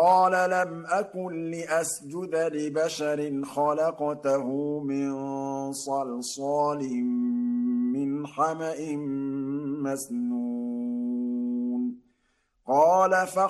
قَالَ لَمْ أَكُن لِّأَسْجُدَ لِبَشَرٍ خَلَقْتَهُ مِن صَلْصَالٍ مِّنْ حَمَإٍ مَّسْنُونٍ